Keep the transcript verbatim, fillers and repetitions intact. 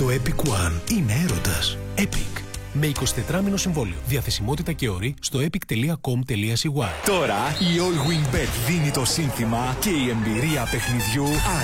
Το Epic One είναι έρωτας. Epic. Με εικοσιτετράμηνο συμβόλαιο. Διαθεσιμότητα και όροι στο epic τελεία com τελεία c y. Τώρα η All Win Bet δίνει το σύνθημα και η εμπειρία παιχνιδιού